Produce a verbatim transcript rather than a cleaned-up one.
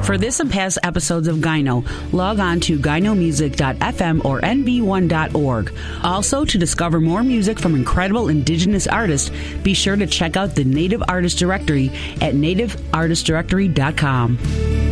For this and past episodes of Gyno, log on to gyno music dot f m or n b one dot org. Also, to discover more music from incredible Indigenous artists, be sure to check out the Native Artist Directory at native artist directory dot com.